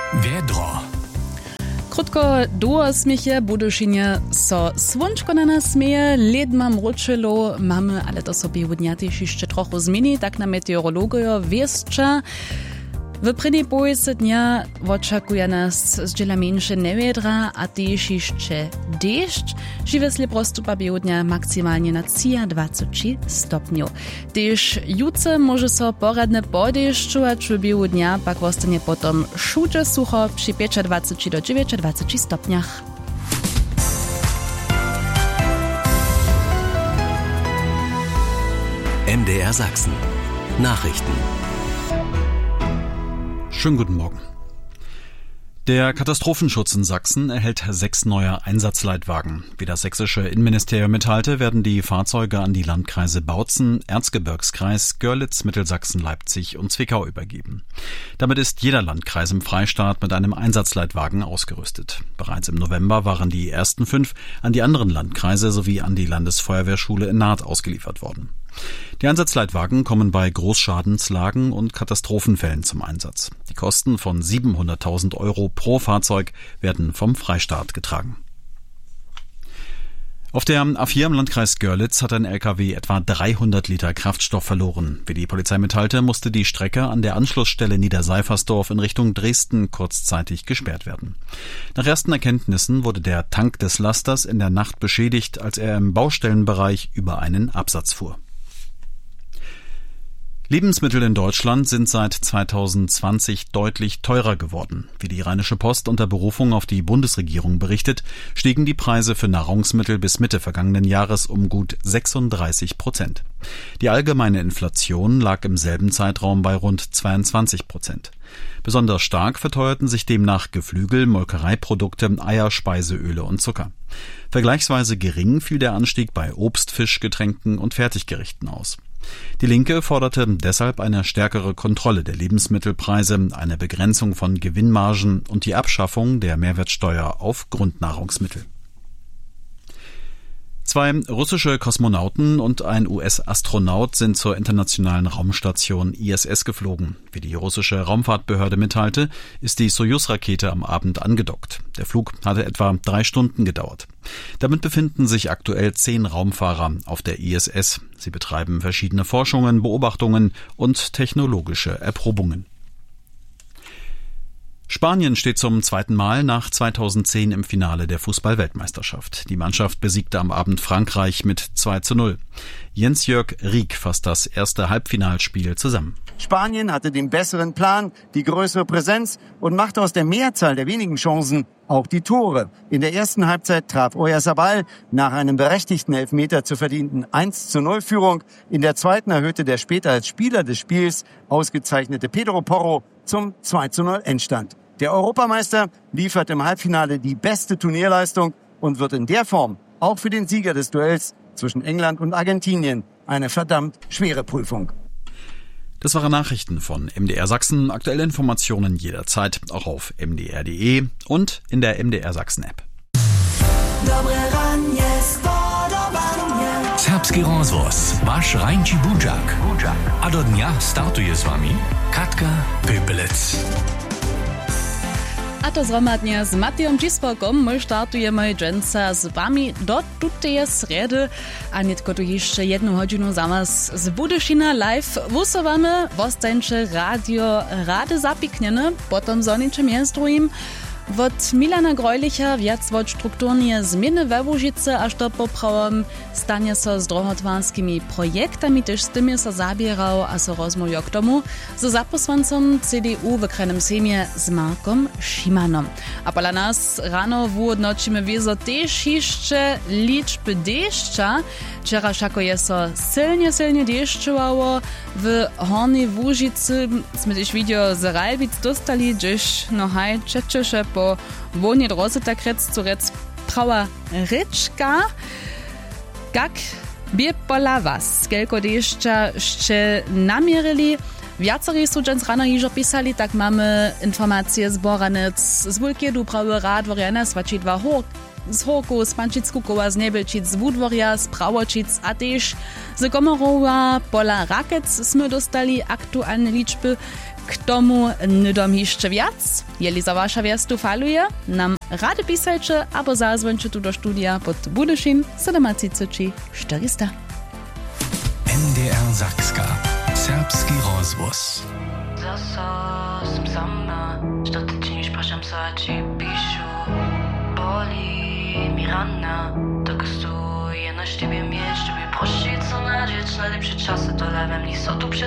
Wiedro. Krótko do smieche Budyšinie so słončko na nas smieje, led mam ručilo, mamy, ale to sobie udniatyś jeszcze trochę zmieni, tak na meteorologię wieszcza. W prvnej polovici dnia očakuje nas zdjela menše nevedra, a tež jeszcze dešć. Živesle prostupa biehu dnia maksymalnie na 23 stopniów. Tež jutce może so poradne podešću, a w biehu dnia pak ostanie potom šuče sucho przy 25 do 29 stopniach. MDR Sachsen. Nachrichten. Schönen guten Morgen. Der Katastrophenschutz in Sachsen erhält 6 neue Einsatzleitwagen. Wie das sächsische Innenministerium mitteilte, werden die Fahrzeuge an die Landkreise Bautzen, Erzgebirgskreis, Görlitz, Mittelsachsen, Leipzig und Zwickau übergeben. Damit ist jeder Landkreis im Freistaat mit einem Einsatzleitwagen ausgerüstet. Bereits im November waren die ersten 5 an die anderen Landkreise sowie an die Landesfeuerwehrschule in Naht ausgeliefert worden. Die Einsatzleitwagen kommen bei Großschadenslagen und Katastrophenfällen zum Einsatz. Die Kosten von 700.000 € pro Fahrzeug werden vom Freistaat getragen. Auf der A4 im Landkreis Görlitz hat ein LKW etwa 300 Liter Kraftstoff verloren. Wie die Polizei mitteilte, musste die Strecke an der Anschlussstelle Niederseifersdorf in Richtung Dresden kurzzeitig gesperrt werden. Nach ersten Erkenntnissen wurde der Tank des Lasters in der Nacht beschädigt, als er im Baustellenbereich über einen Absatz fuhr. Lebensmittel in Deutschland sind seit 2020 deutlich teurer geworden. Wie die Rheinische Post unter Berufung auf die Bundesregierung berichtet, stiegen die Preise für Nahrungsmittel bis Mitte vergangenen Jahres um gut 36%. Die allgemeine Inflation lag im selben Zeitraum bei rund 22%. Besonders stark verteuerten sich demnach Geflügel, Molkereiprodukte, Eier, Speiseöle und Zucker. Vergleichsweise gering fiel der Anstieg bei Obst, Fisch, Getränken und Fertiggerichten aus. Die Linke forderte deshalb eine stärkere Kontrolle der Lebensmittelpreise, eine Begrenzung von Gewinnmargen und die Abschaffung der Mehrwertsteuer auf Grundnahrungsmittel. 2 russische Kosmonauten und ein US-Astronaut sind zur internationalen Raumstation ISS geflogen. Wie die russische Raumfahrtbehörde mitteilte, ist die Sojus-Rakete am Abend angedockt. Der Flug hatte etwa 3 Stunden gedauert. Damit befinden sich aktuell 10 Raumfahrer auf der ISS. Sie betreiben verschiedene Forschungen, Beobachtungen und technologische Erprobungen. Spanien steht zum zweiten Mal nach 2010 im Finale der Fußball-Weltmeisterschaft. Die Mannschaft besiegte am Abend Frankreich mit 2:0. Jens-Jörg Rieck fasst das erste Halbfinalspiel zusammen. Spanien hatte den besseren Plan, die größere Präsenz und machte aus der Mehrzahl der wenigen Chancen auch die Tore. In der ersten Halbzeit traf Oyarzabal nach einem berechtigten Elfmeter zur verdienten 1:0-Führung. In der zweiten erhöhte der später als Spieler des Spiels ausgezeichnete Pedro Porro zum 2:0-Endstand. Der Europameister liefert im Halbfinale die beste Turnierleistung und wird in der Form auch für den Sieger des Duells zwischen England und Argentinien eine verdammt schwere Prüfung. Das waren Nachrichten von MDR Sachsen. Aktuelle Informationen jederzeit auch auf mdr.de und in der MDR Sachsen App. Serbski rozvoz, vaš Rajnči Budžak. A do dnia startuje s vami Katka Pepelec. A to zhromadnie z Matejom Dzisłakom my startujemy dżęca z wami do tutej sredy, a nietko tu jeszcze 1 godzinu za was z Budyšina live wusowamy, wostańcze radio rady zapikniene, potom zonicze mięsdruim. Wot Milana Greulicha wiac wot strukturnie zmiany we Łužice, aż to poprawom stanie so z drogotwarskimi projektami, też z tymi so zabierał, a so rozmówił k tomu, z zaposłancom CDU w krajnym Sejmie z Markom Szymanom. A pola nas rano wyodnoczymy wiezo też jeszcze liczby deszcza. Wczoraj szako je so silnie deszczowało. W Hornej Łužicy sme też video z Ralbic dostali, gdzieś no haj, czecze po wonie drozy tak rec zu rec prała ryczka. Jak by pola was, kelko deszcza jeszcze namierili. Viacerí sú džens rano jižo pisali, tak máme informácie z Boranec, z Vulkedu, prawy rad, Woriana, Svačidva, z Horku, z Pančickukowa, z Nebelčic, z Wudworja, z Prawočic a tež z Komorowa, pola Rakec sme dostali aktualne liczby. K tomu nydom jeszcze wiac. Jeli za wasza wiestu faluje, nam rady pisajcie, albo zadzwońcie tu do studia pod Budyszin 73400. NDR Sakska. Serbski rozwóz. Zasos sama, что ты чинишь, пашам сачи пишу. Boli mi rana, tak stoję na sztybie mieć, żeby prosić co na dzieć, najlepsze czasy to lewem liso tu przed